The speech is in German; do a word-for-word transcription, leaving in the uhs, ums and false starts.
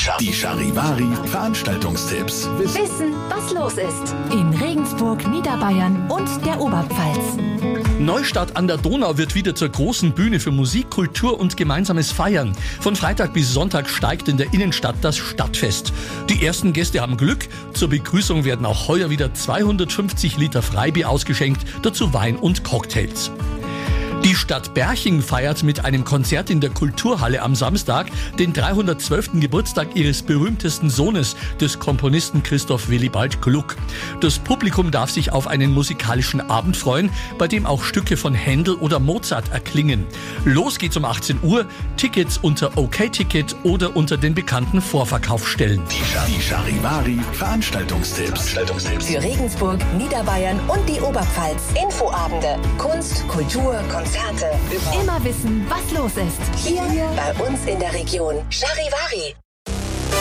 Die Charivari Veranstaltungstipps. Wissen, was los ist. In Regensburg, Niederbayern und der Oberpfalz. Neustadt an der Donau wird wieder zur großen Bühne für Musik, Kultur und gemeinsames Feiern. Von Freitag bis Sonntag steigt in der Innenstadt das Stadtfest. Die ersten Gäste haben Glück. Zur Begrüßung werden auch heuer wieder zweihundertfünfzig Liter Freibier ausgeschenkt, dazu Wein und Cocktails. Die Stadt Berching feiert mit einem Konzert in der Kulturhalle am Samstag den dreihundertzwölften Geburtstag ihres berühmtesten Sohnes, des Komponisten Christoph Willibald Gluck. Das Publikum darf sich auf einen musikalischen Abend freuen, bei dem auch Stücke von Händel oder Mozart erklingen. Los geht's um achtzehn Uhr, Tickets unter OK-Ticket oder unter den bekannten Vorverkaufsstellen. Die Charivari Veranstaltungstipps. Für Regensburg, Niederbayern und die Oberpfalz. Infoabende, Kunst, Kultur, Konzerte. Immer wissen, was los ist. Hier bei uns in der Region. Charivari.